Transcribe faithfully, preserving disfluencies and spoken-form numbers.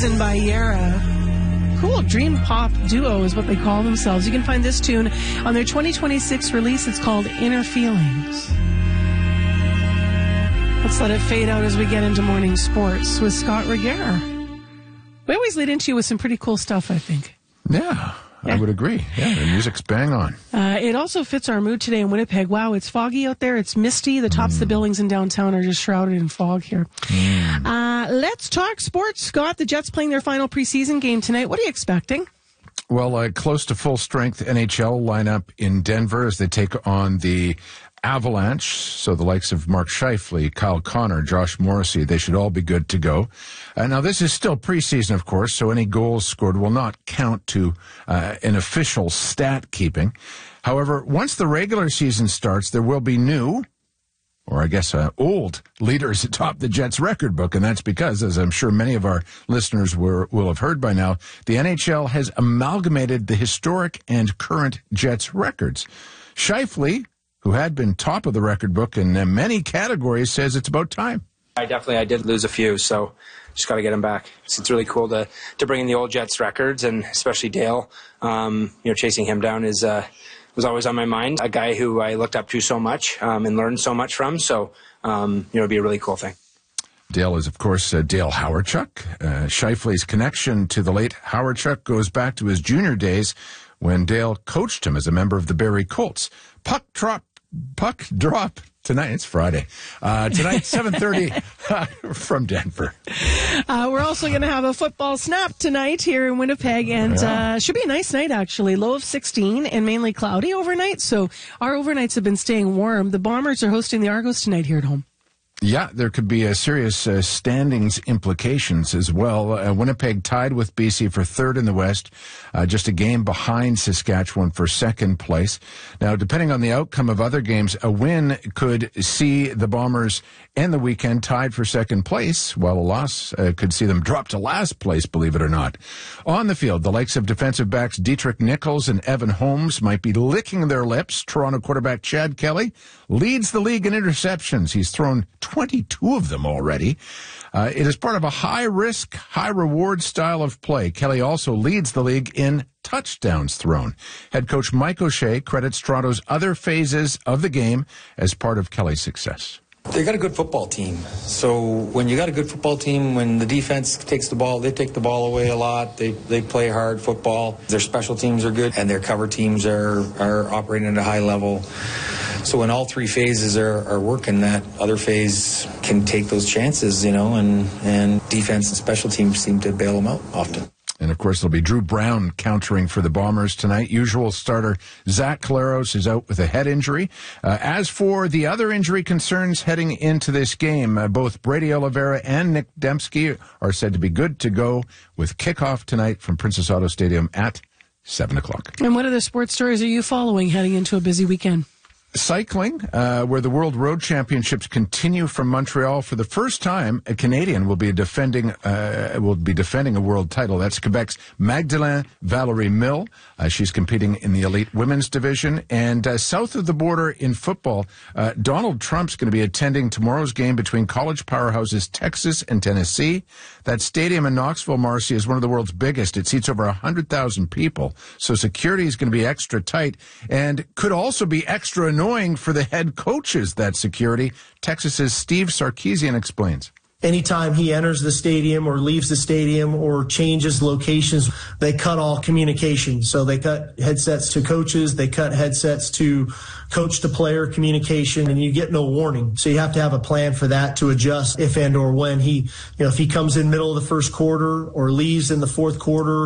By Yara. Cool dream pop duo is what they call themselves. You can find this tune on their twenty twenty-six release. It's called Inner Feelings. Let's let it fade out as we get into morning sports with Scott Regehr. We always lead into you with some pretty cool stuff, I think. Yeah. Yeah. I would agree. Yeah, the music's bang on. Uh, it also fits our mood today in Winnipeg. Wow, it's foggy out there. It's misty. The tops mm. of the buildings in downtown are just shrouded in fog here. Mm. Uh, let's talk sports, Scott. The Jets playing their final preseason game tonight. What are you expecting? Well, uh, close to full-strength N H L lineup in Denver as they take on the Avalanche. So the likes of Mark Scheifele, Kyle Connor, Josh Morrissey, they should all be good to go. Uh, now, this is still preseason, of course, so any goals scored will not count to uh, an official stat keeping. However, once the regular season starts, there will be new, or I guess uh, old, leaders atop the Jets record book, and that's because, as I'm sure many of our listeners were, will have heard by now, the N H L has amalgamated the historic and current Jets records. Scheifele, who had been top of the record book in uh, many categories, says it's about time. I definitely, I did lose a few, so just got to get him back. It's, it's really cool to, to bring in the old Jets records, and especially Dale. Um, you know, chasing him down is uh, was always on my mind. A guy who I looked up to so much um, and learned so much from, so um, you know, it'd be a really cool thing. Dale is, of course, uh, Dale Hawerchuk. Uh, Scheifele's connection to the late Hawerchuk goes back to his junior days when Dale coached him as a member of the Barrie Colts. Puck drop. Puck drop tonight. It's Friday. Uh, tonight, seven thirty from Denver. Uh, we're also going to have a football snap tonight here in Winnipeg, and yeah. uh, should be a nice night, actually. Low of sixteen and mainly cloudy overnight, so our overnights have been staying warm. The Bombers are hosting the Argos tonight here at home. Yeah, there could be a serious uh, standings implications as well. Uh, Winnipeg tied with B C for third in the West, uh, just a game behind Saskatchewan for second place. Now, depending on the outcome of other games, a win could see the Bombers end the weekend tied for second place, while a loss uh, could see them drop to last place, believe it or not. On the field, the likes of defensive backs Dietrich Nichols and Evan Holmes might be licking their lips. Toronto quarterback Chad Kelly leads the league in interceptions. He's thrown twenty-two of them already. Uh, it is part of a high-risk, high-reward style of play. Kelly also leads the league in touchdowns thrown. Head coach Mike O'Shea credits Toronto's other phases of the game as part of Kelly's success. They got a good football team. So when you got a good football team, when the defense takes the ball, they take the ball away a lot. They they play hard football. Their special teams are good, and their cover teams are, are operating at a high level. So when all three phases are, are working, that other phase can take those chances, you know, and, and defense and special teams seem to bail them out often. And, of course, there'll be Drew Brown countering for the Bombers tonight. Usual starter Zach Collaros is out with a head injury. Uh, as for the other injury concerns heading into this game, uh, both Brady Oliveira and Nick Dembski are said to be good to go with kickoff tonight from Princess Auto Stadium at seven o'clock. And what other sports stories are you following heading into a busy weekend? Cycling, uh, where the World Road Championships continue from Montreal. For the first time, a Canadian will be defending uh, will be defending a world title. That's Quebec's Magdalene Valerie Mill. Uh, she's competing in the elite women's division. And uh, south of the border in football, uh, Donald Trump's going to be attending tomorrow's game between college powerhouses Texas and Tennessee. That stadium in Knoxville, Marcy, is one of the world's biggest. It seats over one hundred thousand people. So security is going to be extra tight and could also be extra annoying for the head coaches, that security. Texas's Steve Sarkisian explains. Anytime he enters the stadium or leaves the stadium or changes locations, they cut all communication. So they cut headsets to coaches, they cut headsets to coach-to-player communication, and you get no warning. So you have to have a plan for that to adjust if and or when he, you know, if he comes in middle of the first quarter or leaves in the fourth quarter.